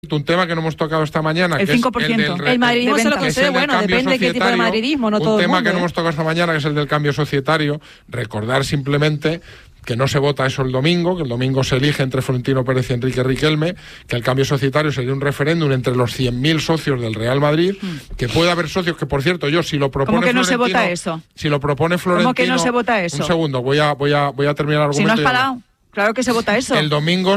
Un tema que no hemos tocado esta mañana, el 5%. El madridismo se lo concede, bueno, depende de qué tipo de madridismo, no todo el mundo. Un tema que no hemos tocado esta mañana, que es el del cambio societario. Recordar simplemente que no se vota eso el domingo, que el domingo se elige entre Florentino Pérez y Enrique Riquelme, que el cambio societario sería un referéndum entre los 100.000 socios del Real Madrid, que puede haber socios que, por cierto, si lo propone ¿Cómo que no Florentino, se vota eso? Si lo propone Florentino... ¿Cómo que no se vota eso? Un segundo, voy a terminar el argumento. Si no has parado, claro que se vota eso. El domingo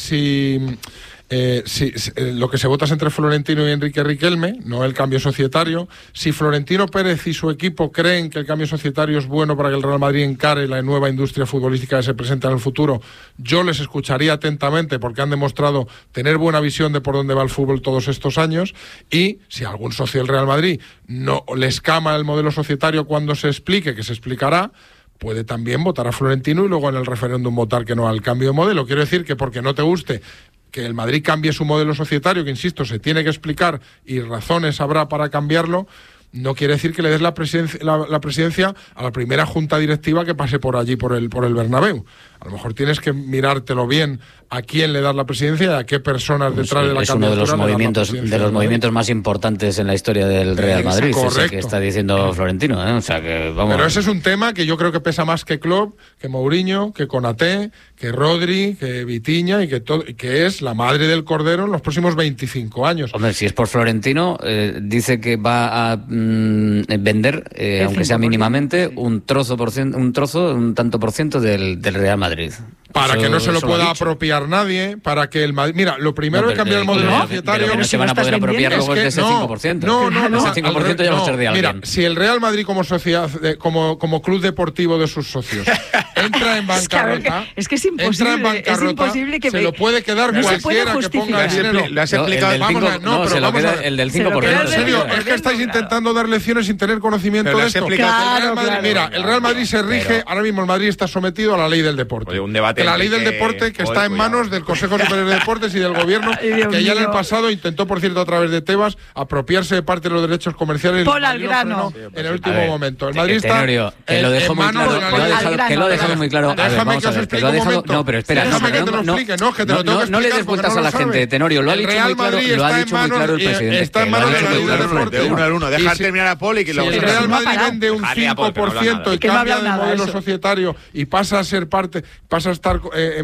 lo que se vota es entre Florentino y Enrique Riquelme, no el cambio societario. Si Florentino Pérez y su equipo creen que el cambio societario es bueno para que el Real Madrid encare la nueva industria futbolística que se presenta en el futuro, yo les escucharía atentamente porque han demostrado tener buena visión de por dónde va el fútbol todos estos años. Y si a algún socio del Real Madrid no les cama el modelo societario cuando se explique, que se explicará, puede también votar a Florentino y luego en el referéndum votar que no al cambio de modelo. Quiero decir que porque no te guste que el Madrid cambie su modelo societario, que insisto, se tiene que explicar y razones habrá para cambiarlo, no quiere decir que le des la presidencia a la primera junta directiva que pase por allí, por el Bernabéu. A lo mejor tienes que mirártelo bien a quién le das la presidencia y a qué personas detrás de la candidatura. Es uno de los movimientos más importantes en la historia del Real Madrid, ese que está diciendo Florentino, ¿eh? O sea que vamos. Pero ese es un tema que yo creo que pesa más que Klopp, que Mourinho, que Konaté, que Rodri, que Vitinha y que es la madre del cordero en los próximos 25 años. Hombre, si es por Florentino, dice que va a vender, aunque sea mínimamente, un tanto por ciento del Real Madrid. Para que no se lo pueda apropiar nadie, para que el Madrid... Mira, lo primero es cambiar el modelo societario... Pero no se van a poder apropiar luego de ese 5%. No. Ese 5% ya va a ser de alguien. Mira, si el Real Madrid como sociedad, como club deportivo de sus socios, entra en bancarrota... Es que es imposible. Entra en bancarrota, se lo puede quedar cualquiera que ponga dinero. ¿Le has explicado? Se lo queda el del 5%. En serio, es que estáis intentando dar lecciones sin tener conocimiento de esto. Mira, el Real Madrid se rige... Ahora mismo el Madrid está sometido a la ley del deporte. Oye, un debate. La ley del deporte que está en manos del Consejo Superior de Deportes y del Gobierno, que ya en el pasado intentó, por cierto, a través de Tebas, apropiarse de parte de los derechos comerciales en el último momento. El Madrid está que lo dejó muy claro, que lo ha dejado muy claro. Déjame que os explique un momento. No, pero espera, déjame que te lo explique, que te lo tengo que explicar. No le des vueltas a la gente, Tenorio, lo ha dicho muy claro el presidente. Está en manos de la ley del deporte. Uno al uno, dejar terminar a Poli. Si el Real Madrid vende un 5% y cambia de modelo societario y pasa a ser parte, pasa a estar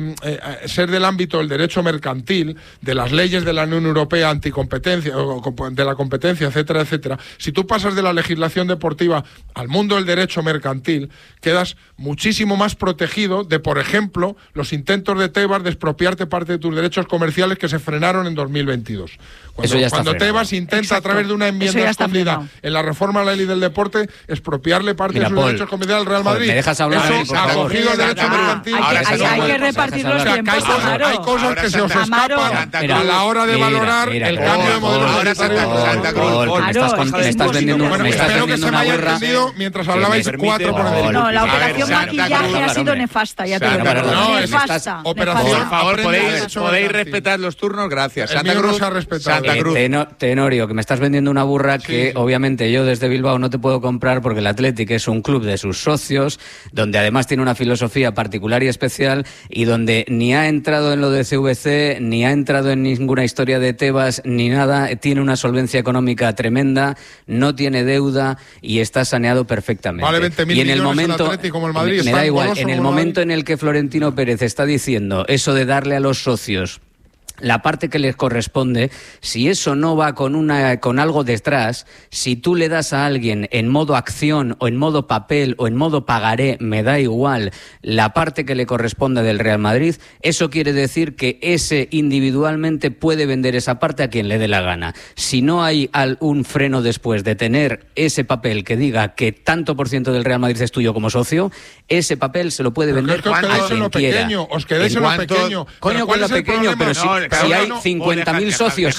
ser del ámbito del derecho mercantil, de las leyes de la Unión Europea anticompetencia, de la competencia, etcétera, etcétera. Si tú pasas de la legislación deportiva al mundo del derecho mercantil, quedas muchísimo más protegido de, por ejemplo, los intentos de Tebas de expropiarte parte de tus derechos comerciales que se frenaron en 2022. Cuando Tebas intenta, a través de una enmienda escondida en la reforma a la ley del deporte, expropiarle parte de sus derechos comerciales al Real Madrid. ¿Me dejas hablar? Eso ha cogido el derecho mercantil. Hay que repartir los tiempos. Hay cosas que se os escapan a la hora de valorar el cambio de modelo societario. Me estás vendiendo una espero que se me haya entendido mientras hablabais 4 por encima. No, la operación maquillaje ha sido nefasta, ya te lo digo. Nefasta. Operación, por favor, podéis respetar los turnos, gracias. Santa Cruz ha respetado. Tenorio, que me estás vendiendo una burra que obviamente yo desde Bilbao no te puedo comprar porque el Athletic es un club de sus socios, donde además tiene una filosofía particular y especial y donde ni ha entrado en lo de CVC, ni ha entrado en ninguna historia de Tebas, ni nada, tiene una solvencia económica tremenda, no tiene deuda y está saneado perfectamente. Vale 20.000 y en el millones momento, el Atlético como el Madrid. Me da igual, en el momento en el que Florentino Pérez está diciendo eso de darle a los socios la parte que les corresponde, si eso no va con algo detrás, si tú le das a alguien en modo acción o en modo papel o en modo pagaré, me da igual, la parte que le corresponde del Real Madrid, eso quiere decir que ese individualmente puede vender esa parte a quien le dé la gana. Si no hay un freno después de tener ese papel que diga que tanto por ciento del Real Madrid es tuyo como socio, ese papel se lo puede vender a quien quiera. Os quedáis en lo pequeño. Coño, con lo pequeño, pero si hay 50.000 socios,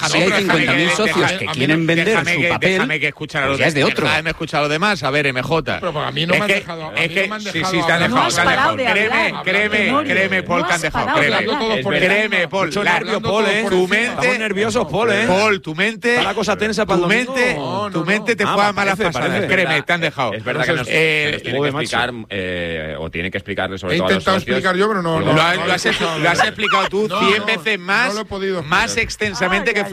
que quieren vender su papel, déjame que escuchar a los ya es de otro. Déjame escuchar a los demás. A ver, MJ. Pero a mí no me han dejado. Sí, te han dejado. Créeme, Paul, que han dejado. Créeme, Paul. Tu mente. Nerviosos, Paul, Paul, tu mente. La cosa tensa para tu mente te juega malas pasadas. Créeme, te han dejado. Es verdad que nos tiene que explicar, o tiene que explicarle sobre todo a los socios. He intentado explicar yo, pero no. Lo has explicado tú 100 veces más más extensamente que